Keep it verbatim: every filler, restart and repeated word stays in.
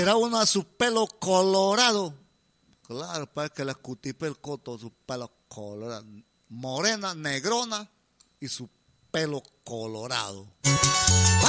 Era una su pelo colorado. Claro, para que la escutipe el coto, su pelo colorado. Morena, negrona y su pelo colorado.